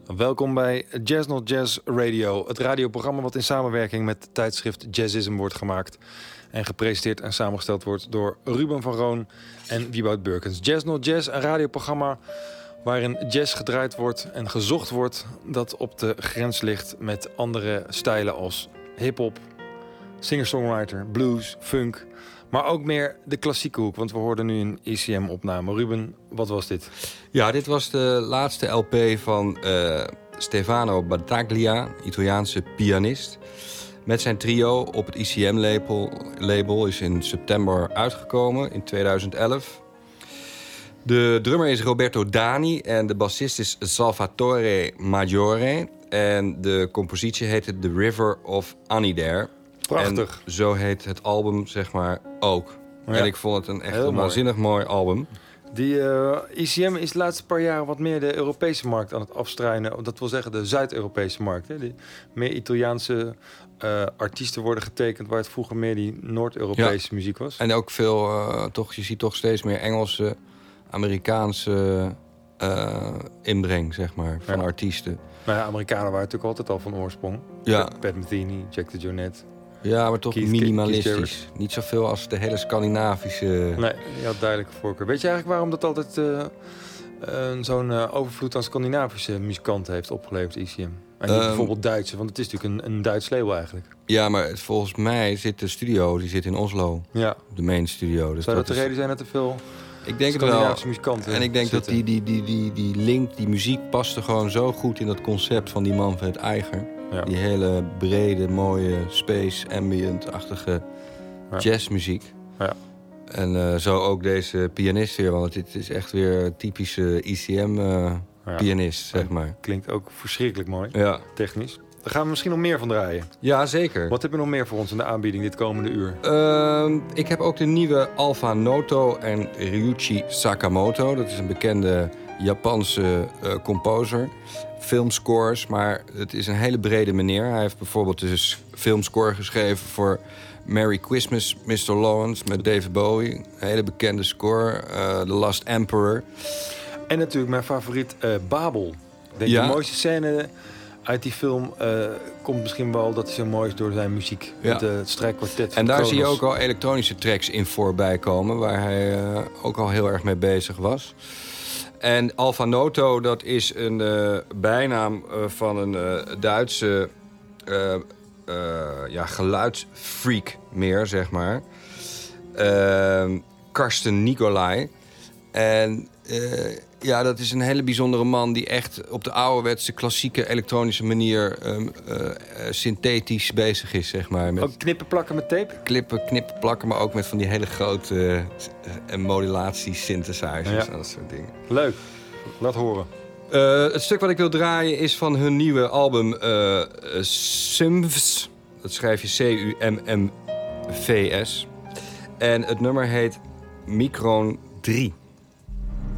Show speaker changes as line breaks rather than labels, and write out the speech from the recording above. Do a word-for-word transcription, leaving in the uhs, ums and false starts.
Welkom bij Jazz Not Jazz Radio, het radioprogramma wat in samenwerking met het tijdschrift Jazzism wordt gemaakt en gepresenteerd en samengesteld wordt door Ruben van Roon en Wieboud Burkens. Jazz Not Jazz, een radioprogramma waarin jazz gedraaid wordt en gezocht wordt dat op de grens ligt met andere stijlen als hip-hop, singer-songwriter, blues, funk, maar ook meer de klassieke hoek, want we hoorden nu een E C M-opname. Ruben, wat was dit?
Ja, dit was de laatste L P van uh, Stefano Battaglia, Italiaanse pianist. Met zijn trio op het I C M-label label is in september uitgekomen, in tweeduizend elf. De drummer is Roberto Dani en de bassist is Salvatore Maggiore. En de compositie heette The River of Anidare.
Prachtig.
En zo heet het album, zeg maar, ook. Ja. En ik vond het een echt een waanzinnig mooi album.
Die uh, I C M is de laatste paar jaar wat meer de Europese markt aan het afstruinen. Dat wil zeggen de Zuid-Europese markt. Hè? Die meer Italiaanse uh, artiesten worden getekend, waar het vroeger meer die Noord-Europese ja. muziek was.
En ook veel, uh, toch, je ziet toch steeds meer Engelse, Amerikaanse uh, inbreng, zeg maar, van ja. artiesten.
Nou ja, Amerikanen waren natuurlijk altijd al van oorsprong.
Ja.
Pat Metheny, Jack de Jonette.
Ja, maar toch Keith, minimalistisch. Keith Niet zoveel als de hele Scandinavische...
Nee, die had duidelijke voorkeur. Weet je eigenlijk waarom dat altijd uh, uh, zo'n uh, overvloed aan Scandinavische muzikanten heeft opgeleverd, I C M? En niet um, bijvoorbeeld Duitse, want het is natuurlijk een, een Duits label eigenlijk.
Ja, maar volgens mij zit de studio, die zit in Oslo.
Ja.
De main studio. Dus
Zou dat,
dat
de
is...
reden zijn dat er veel
ik denk
Scandinavische muzikanten
En ik denk
zitten.
dat die, die, die, die, die link, die muziek paste gewoon zo goed in dat concept van die Manfred Eiger. Ja. Die hele brede, mooie, space, ambient-achtige ja. jazzmuziek.
Ja.
En uh, zo ook deze pianist weer, want dit is echt weer typische I C M-pianist, uh, ja. zeg maar.
Klinkt ook verschrikkelijk mooi,
ja.
technisch. Daar gaan we misschien nog meer van draaien.
Ja, zeker.
Wat heb je nog meer voor ons in de aanbieding dit komende uur?
Uh, ik heb ook de nieuwe Alpha Noto en Ryuichi Sakamoto. Dat is een bekende Japanse uh, composer. Filmscores, maar het is een hele brede meneer. Hij heeft bijvoorbeeld dus filmscore geschreven voor Merry Christmas, mister Lawrence met David Bowie. Een hele bekende score. Uh, The Last Emperor.
En natuurlijk mijn favoriet uh, Babel. Ik denk ja. de mooiste scène uit die film uh, komt misschien wel dat hij zo mooi is door zijn muziek. Ja. Met uh, het strijkkwartet.
En daar
Kronos.
zie je ook al elektronische tracks in voorbij komen, waar hij uh, ook al heel erg mee bezig was. En Alpha Noto, dat is een uh, bijnaam uh, van een uh, Duitse uh, uh, ja, geluidsfreak meer, zeg maar. Uh, Karsten Nicolai. En uh, ja, dat is een hele bijzondere man die echt op de ouderwetse klassieke elektronische manier um, uh, uh, synthetisch bezig is, zeg maar. Met
ook knippen plakken met tape?
Klippen, knippen plakken, maar ook met van die hele grote uh, modulaties, synthesizers ja. en dat soort dingen.
Leuk, laat horen.
Uh, het stuk wat ik wil draaien is van hun nieuwe album uh, Symphs. Dat schrijf je C U M M V S. En het nummer heet Micron drie.